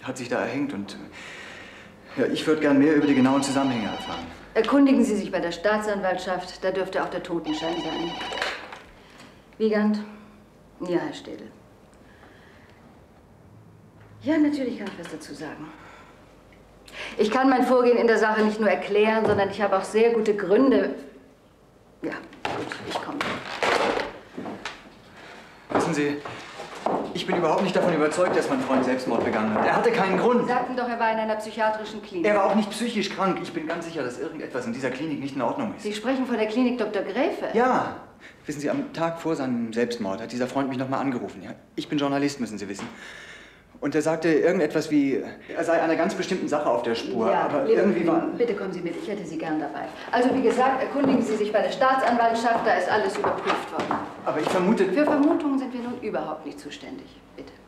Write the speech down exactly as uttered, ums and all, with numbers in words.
hat sich da erhängt und ja, ich würde gern mehr über die genauen Zusammenhänge erfahren. Erkundigen Sie sich bei der Staatsanwaltschaft, da dürfte auch der Totenschein sein. Wiegand? Ja, Herr Städel. Ja, natürlich kann ich was dazu sagen. Ich kann mein Vorgehen in der Sache nicht nur erklären, sondern ich habe auch sehr gute Gründe. Ja, gut, ich komme. Wissen Sie, ich bin überhaupt nicht davon überzeugt, dass mein Freund Selbstmord begangen hat. Er hatte keinen Grund. Sie sagten doch, er war in einer psychiatrischen Klinik. Er war auch nicht psychisch krank. Ich bin ganz sicher, dass irgendetwas in dieser Klinik nicht in Ordnung ist. Sie sprechen von der Klinik Doktor Gräfe? Ja. Wissen Sie, am Tag vor seinem Selbstmord hat dieser Freund mich noch mal angerufen. Ja? Ich bin Journalist, müssen Sie wissen. Und er sagte irgendetwas wie, er sei einer ganz bestimmten Sache auf der Spur. Ja, aber liebe irgendwie war... Bitte kommen Sie mit, ich hätte Sie gern dabei. Also wie gesagt, erkundigen Sie sich bei der Staatsanwaltschaft, da ist alles überprüft worden. Aber ich vermute... Für Vermutungen sind wir nun überhaupt nicht zuständig. Bitte.